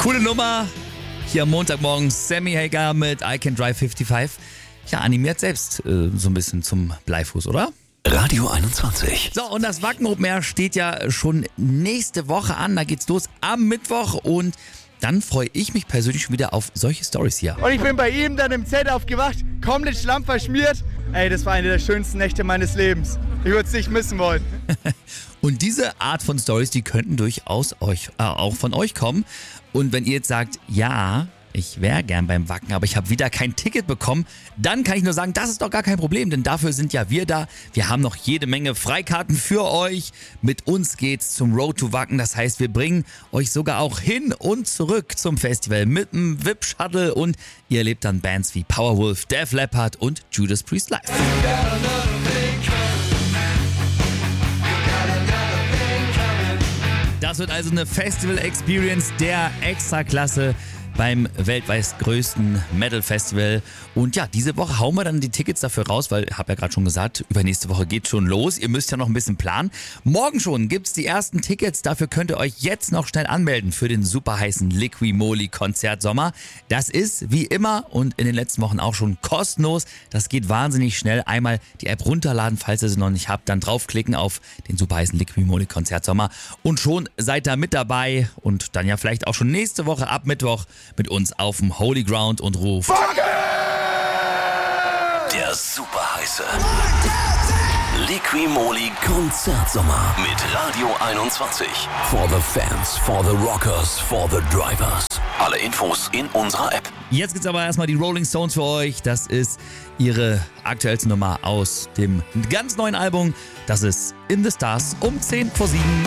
Coole Nummer. Hier am Montagmorgen Sammy Hagar mit I Can Drive 55. Ja, animiert selbst so ein bisschen zum Bleifuß, oder? Radio 21. So, und das Wacken Open Air steht ja schon nächste Woche an. Da geht's los am Mittwoch und dann freue ich mich persönlich schon wieder auf solche Stories hier. Und ich bin bei ihm dann im Zelt aufgewacht, komplett schlammverschmiert. Ey, das war eine der schönsten Nächte meines Lebens. Ich würde es nicht missen wollen. Und diese Art von Stories, die könnten durchaus auch von euch kommen. Und wenn ihr jetzt sagt, ja, ich wäre gern beim Wacken, aber ich habe wieder kein Ticket bekommen, dann kann ich nur sagen, das ist doch gar kein Problem, denn dafür sind ja wir da. Wir haben noch jede Menge Freikarten für euch. Mit uns geht's zum Road to Wacken. Das heißt, wir bringen euch sogar auch hin und zurück zum Festival mit einem VIP-Shuttle und ihr erlebt dann Bands wie Powerwolf, Def Leppard und Judas Priest live. Das wird also eine Festival-Experience der Extraklasse beim weltweit größten Metal-Festival. Und ja, diese Woche hauen wir dann die Tickets dafür raus, weil, ich habe ja gerade schon gesagt, übernächste Woche geht schon los. Ihr müsst ja noch ein bisschen planen. Morgen schon gibt's die ersten Tickets. Dafür könnt ihr euch jetzt noch schnell anmelden für den super heißen Liqui-Moly-Konzert Sommer. Das ist wie immer und in den letzten Wochen auch schon kostenlos. Das geht wahnsinnig schnell. Einmal die App runterladen, falls ihr sie noch nicht habt, dann draufklicken auf den super heißen Liqui-Moly-Konzert Sommer und schon seid ihr mit dabei und dann ja vielleicht auch schon nächste Woche ab Mittwoch mit uns auf dem Holy Ground und ruft Der super heiße Liqui-Moly Konzertsommer mit Radio 21. For the fans, for the rockers, for the drivers. Alle Infos in unserer App. Jetzt gibt's aber erstmal die Rolling Stones für euch. Das ist ihre aktuellste Nummer aus dem ganz neuen Album. Das ist In the Stars um 10 vor 7.